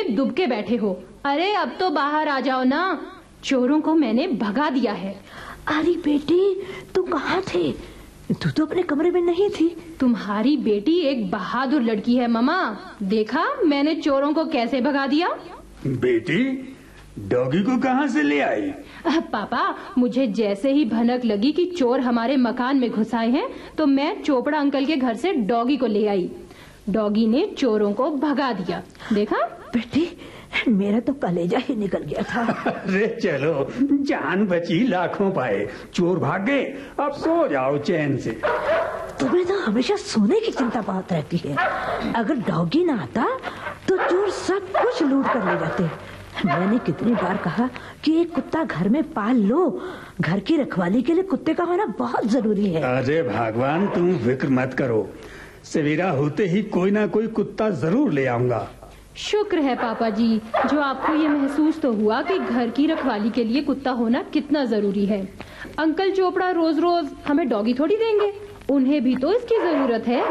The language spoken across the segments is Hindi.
में दुब के बैठे हो? अरे अब तो बाहर आ जाओ ना, चोरों को मैंने भगा दिया है। अरे बेटी, तू कहाँ थे? तू तो अपने कमरे में नहीं थी। तुम्हारी बेटी एक बहादुर लड़की है मम्मा। देखा मैंने चोरों को कैसे भगा दिया। बेटी, डॉगी को कहाँ से ले आई? पापा, मुझे जैसे ही भनक लगी कि चोर हमारे मकान में घुस आए हैं, तो मैं चोपड़ा अंकल के घर से डॉगी को ले आई। डॉगी ने चोरों को भगा दिया। देखा बेटी, मेरा तो कलेजा ही निकल गया था। अरे चलो, जान बची लाखों पाए। चोर भाग गए, अब सो जाओ चैन से। तुम्हें तो हमेशा सोने की चिंता बहुत रहती है। अगर डॉगी ना आता तो चोर सब कुछ लूट कर ले जाते। मैंने कितनी बार कहा कि एक कुत्ता घर में पाल लो। घर की रखवाली के लिए कुत्ते का होना बहुत जरूरी है। अरे भगवान, तुम फिक्र मत करो, सवेरा होते ही कोई ना कोई कुत्ता जरूर ले आऊंगा। शुक्र है पापा जी, जो आपको ये महसूस तो हुआ कि घर की रखवाली के लिए कुत्ता होना कितना जरूरी है। अंकल चोपड़ा रोज रोज हमें डॉगी थोड़ी देंगे, उन्हें भी तो इसकी जरूरत है।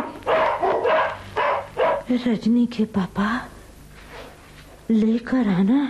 रजनी के पापा, लेकर आना,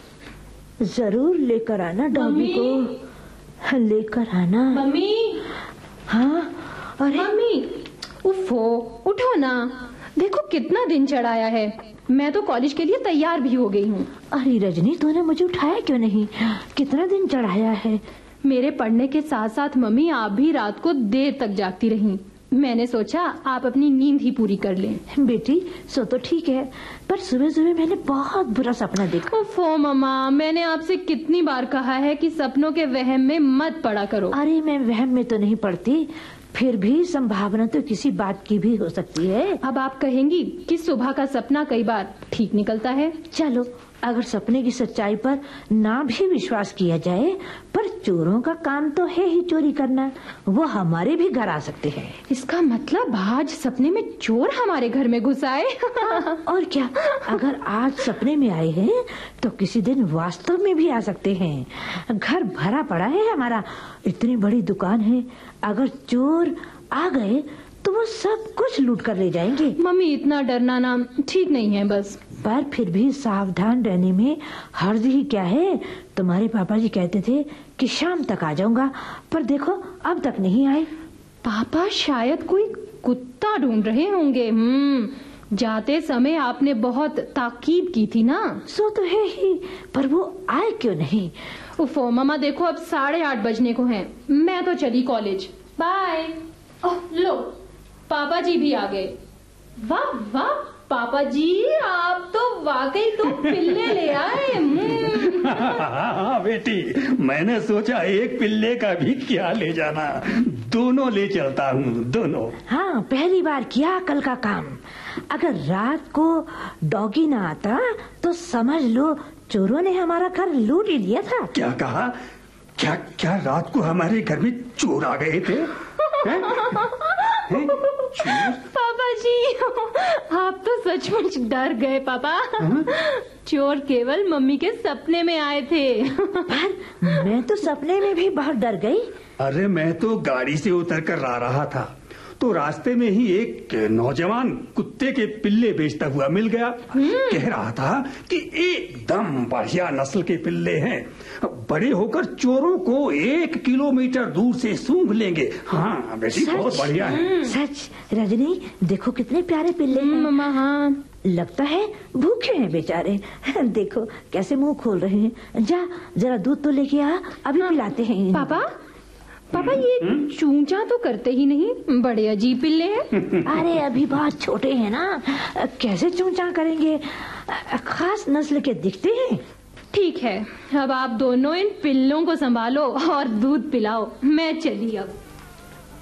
जरूर लेकर आना डॉगी को, लेकर आना। मम्मी। हाँ, अरे मम्मी, उफ़ो, उठो ना। देखो कितना दिन चढ़ाया है। मैं तो कॉलेज के लिए तैयार भी हो गई हूँ। अरे रजनी, तूने मुझे उठाया क्यों नहीं? कितना दिन चढ़ाया है? मेरे पढ़ने के साथ साथ मम्मी आप भी रात को देर तक जागती रहीं। मैंने सोचा आप अपनी नींद ही पूरी कर लें। बेटी, सो तो ठीक है, पर सुबह सुबह मैंने बहुत बुरा सपना देखा। ओफो मम्मा, मैंने आपसे कितनी बार कहा है कि सपनों के वहम में मत पड़ा करो। अरे मैं वहम में तो नहीं पड़ती, फिर भी संभावना तो किसी बात की भी हो सकती है। अब आप कहेंगी कि सुबह का सपना कई बार ठीक निकलता है। चलो, अगर सपने की सच्चाई पर ना भी विश्वास किया जाए, पर चोरों का काम तो है ही चोरी करना। वो हमारे भी घर आ सकते हैं। इसका मतलब आज सपने में चोर हमारे घर में घुस आए। और क्या, अगर आज सपने में आए हैं तो किसी दिन वास्तव में भी आ सकते हैं। घर भरा पड़ा है हमारा, इतनी बड़ी दुकान है। अगर चोर आ गए तो वो सब कुछ लूट कर ले जाएंगे। मम्मी, इतना डरना ना ठीक नहीं है बस। पर फिर भी सावधान रहने में हर्ज ही क्या है। तुम्हारे पापा जी कहते थे कि शाम तक आ जाऊंगा, पर देखो अब तक नहीं आए। पापा शायद कोई कुत्ता ढूंढ रहे होंगे। जाते समय आपने बहुत ताकीद की थी ना। सो तो है ही, पर वो आए क्यों नहीं? उफो मम्मा, देखो अब 8:30 बजने को हैं। मैं तो चली कॉलेज। बाय। लो, पापा जी भी आ गए। वाह वाह पापा जी, आप तो वाकई तो पिल्ले ले आए। हाँ बेटी, मैंने सोचा एक पिल्ले का भी क्या ले जाना, दोनों ले चलता हूँ, दोनों। हाँ, पहली बार किया कल का काम। अगर रात को डॉगी ना आता तो समझ लो चोरों ने हमारा घर लूट ही लिया था। क्या कहा? क्या क्या रात को हमारे घर में चोर आ गए थे? पापा जी, आप तो सचमुच डर गए पापा। चोर केवल मम्मी के सपने में आए थे। पर मैं तो सपने में भी बहुत डर गई। अरे मैं तो गाड़ी से उतर कर आ रहा था, तो रास्ते में ही एक नौजवान कुत्ते के पिल्ले बेचता हुआ मिल गया। कह रहा था कि एकदम बढ़िया नस्ल के पिल्ले हैं, बड़े होकर चोरों को 1 किलोमीटर दूर से सूंघ लेंगे। हाँ बेटी, बहुत बढ़िया है। सच रजनी, देखो कितने प्यारे पिल्ले हैं। मम्मा, हाँ लगता है भूखे हैं बेचारे। देखो कैसे मुंह खोल रहे हैं। जा जरा दूध तो लेके आ, अभी पिलाते हैं। पापा ये चूंचा तो करते ही नहीं, बड़े अजीब पिल्ले हैं। अरे अभी बहुत छोटे हैं ना, कैसे चूंचा करेंगे। खास नस्ल के दिखते हैं। ठीक है, अब आप दोनों इन पिल्लों को संभालो और दूध पिलाओ। मैं चली अब।